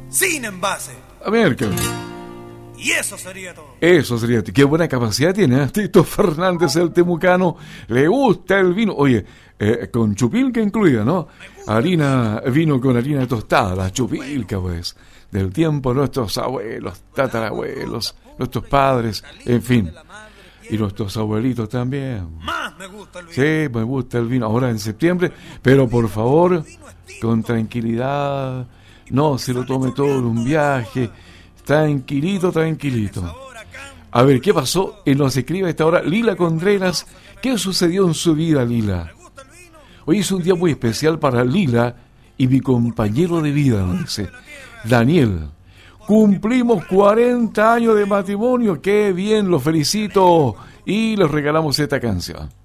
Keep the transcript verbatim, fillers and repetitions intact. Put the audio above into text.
sin envase. A ver, ¿qué? Y eso sería todo. Eso sería. Qué buena capacidad tiene, ¿eh? Tito Fernández, el temucano. Le gusta el vino. Oye, eh, con chupilca incluida, ¿no? Harina, vino con harina tostada, la chupilca, pues. Del tiempo de nuestros abuelos, tatarabuelos, nuestros padres, en fin. Y nuestros abuelitos también. Más me gusta el vino. Sí, me gusta el vino. Ahora en septiembre, pero por favor, con tranquilidad. No se lo tome todo en un viaje. Tranquilito, tranquilito. A ver, ¿qué pasó? Y nos escribe a esta hora Lila Contreras. ¿Qué sucedió en su vida, Lila? Hoy es un día muy especial para Lila y mi compañero de vida, nos dice Daniel. Cumplimos cuarenta años de matrimonio. ¡Qué bien! Los felicito y les regalamos esta canción.